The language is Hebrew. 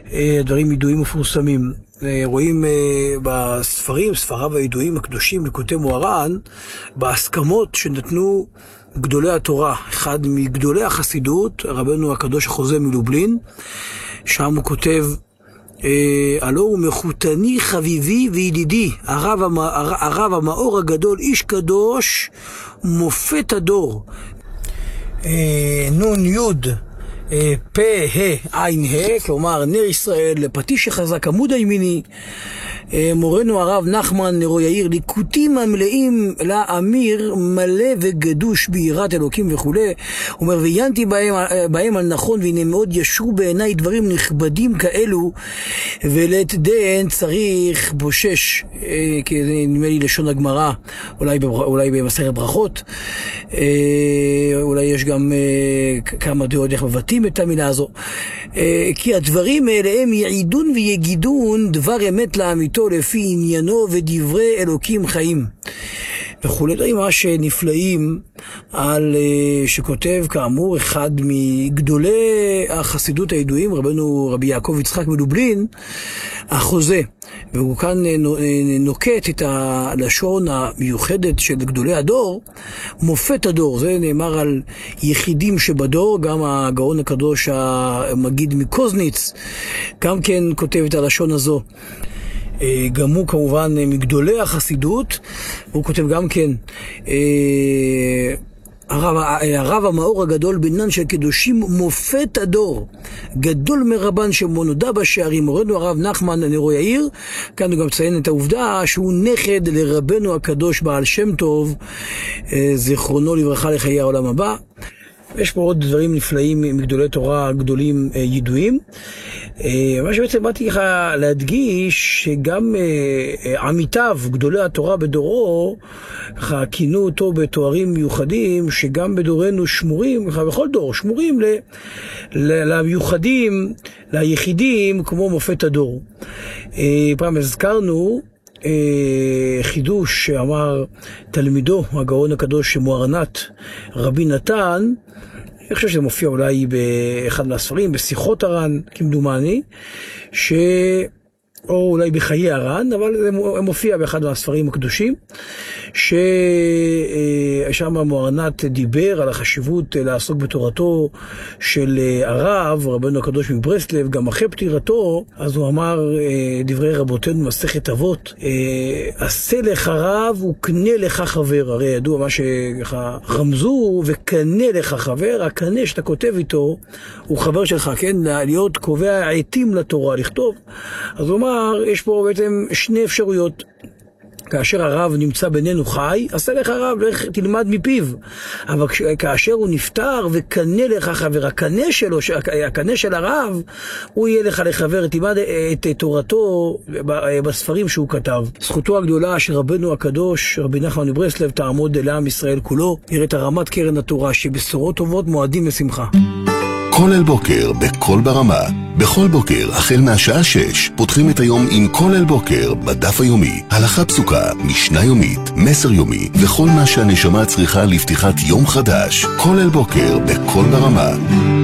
דברים ידועים מפורסמים. רואים בספרים, ספריו הידועים הקדושים לקוטי מוהר"ן, בהסכמות שנתנו גדולי התורה. אחד מגדולי החסידות, רבנו הקדוש חוזה מלובלין, שם הוא כותב, הלא הוא מחותני חביבי וידידי, הרב המאור הגדול, איש קדוש, מופת הדור. נון יוד פה עין כלומר נר ישראל, לפטיש החזק, עמוד הימיני, מורנו הרב נחמן נרו יאיר, ליקוטים המלאים לאמיר, מלא וגדוש ביראת אלוקים וכו'. הוא אומר, ועיינתי בהם על נכון, והנה מאוד ישרו בעיניי דברים נכבדים כאלו, ולתדן צריך בושש, כי זה נדמה לי לשון הגמרא, אולי במסכת ברכות, אולי יש גם כמה דעות איך מבטאים את המילה הזו, כי הדברים האלה הם יעידון ויגידון דבר אמת לאמיתו לפי עניינו ודברי אלוקים חיים וכולי. דברים ממש נפלאים על שכותב כאמור אחד מגדולי החסידות הידועים, רבי יעקב יצחק מלובלין, החוזה. והוא כאן נוקט את הלשון המיוחדת של גדולי הדור, מופת הדור. זה נאמר על יחידים שבדור, גם הגאון הקדוש המגיד מקוזניץ גם כן כותב את הלשון הזו. גם הוא כמובן מגדולי החסידות, הוא כותב גם כן הרב המאור הגדול בנן של קדושים, מופת הדור, גדול מרבן שמו נודע בשערים, מורנו הרב נחמן נרו יאיר. כאן הוא גם ציין את העובדה שהוא נכד לרבנו הקדוש בעל שם טוב, זיכרונו לברכה, לחיי העולם הבא. יש פה עוד דברים נפלאים מגדולי תורה גדולים ידועים. מה שבעצם באתי לך להדגיש, שגם עמיתיו, גדולי התורה בדורו, כינו אותו בתוארים מיוחדים, שגם בדורנו שמורים, בכל דור, שמורים למיוחדים, ליחידים, כמו מופת הדור. פעם הזכרנו חידוש שאמר תלמידו, הגאון הקדוש מוהר"נת, רבי נתן, אני חושב שזה מופיע אולי באחד מהספרים, בשיחות הר"ן, כמדומני, או אולי בחיי הר"ן, אבל זה מופיע באחד מהספרים הקדושים, ששם מוהר"נת דיבר על החשיבות לעסוק בתורתו של הרב, רבנו הקדוש מברסלב, גם אחרי פטירתו. אז הוא אמר דברי רבותינו מסכת אבות, עשה לך רב וקנה לך חבר. הרי ידוע מה שרמזו, וקנה לך חבר, הקנה שאתה כותב איתו הוא חבר שלך, כן? להיות קובע עתים לתורה, לכתוב. אז הוא אמר, יש פה בעצם שני אפשרויות. כאשר הרב נמצא בינינו חי, עשה לך רב, לך תלמד מפיו. אבל כאשר הוא נפטר וקנה לך חבר, הקנה שלו, הקנה של הרב, הוא יהיה לך לחבר, תלמד את תורתו בספרים שהוא כתב. זכותו הגדולה של רבנו הקדוש, רבי נחמן מברסלב, תעמוד לעם ישראל כולו. נראה את הרמת קרן התורה, שבשורות טובות מועדים לשמחה. כל אל בוקר בכל ברמה. בכל בוקר החל מהשעה 6 פותחים את היום עם כל אל בוקר בדף היומי, הלכה פסוקה, משנה יומית, מסר יומי וכל מה שהנשמה צריכה לפתיחת יום חדש. כל אל בוקר בכל ברמה.